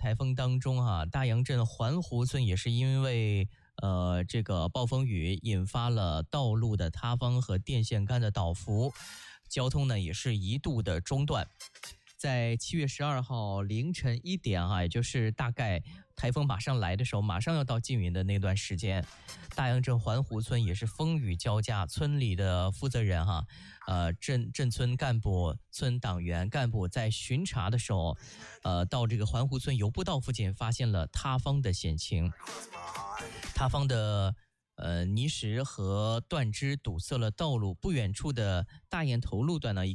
台风当中大杨镇环湖村也是因为这个暴风雨引发了道路的塌方和电线杆的倒伏，交通呢也是一度的中断。在7月12号凌晨1点也就是大概台风马上来的时候，马上要到缙云的那段时间，大杨镇环湖村也是风雨交加，村里的负责人镇村干部、村党员干部在巡查的时候，到这个环湖村油布道附近发现了塌方的险情，塌方的泥石和断枝堵塞了道路，不远处的大雁头路段呢，